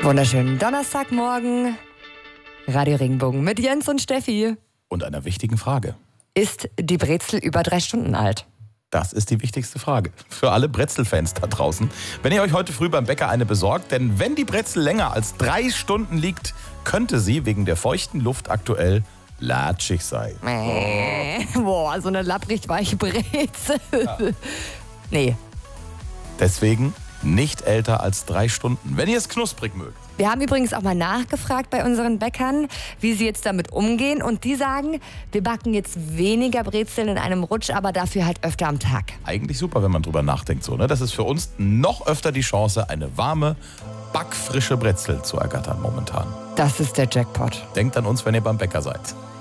Wunderschönen Donnerstagmorgen. Radio Regenbogen mit Jens und Steffi. Und einer wichtigen Frage. Ist die Brezel über 3 Stunden alt? Das ist die wichtigste Frage für alle Brezel-Fans da draußen. Wenn ihr euch heute früh beim Bäcker eine besorgt, denn wenn die Brezel länger als 3 Stunden liegt, könnte sie wegen der feuchten Luft aktuell latschig sein. Boah, so eine lapprig weiche Brezel. Ja. Nee. Deswegen nicht älter als 3 Stunden, wenn ihr es knusprig mögt. Wir haben übrigens auch mal nachgefragt bei unseren Bäckern, wie sie jetzt damit umgehen. Und die sagen, wir backen jetzt weniger Brezeln in einem Rutsch, aber dafür halt öfter am Tag. Eigentlich super, wenn man drüber nachdenkt. So, ne? Das ist für uns noch öfter die Chance, eine warme, backfrische Brezel zu ergattern momentan. Das ist der Jackpot. Denkt an uns, wenn ihr beim Bäcker seid.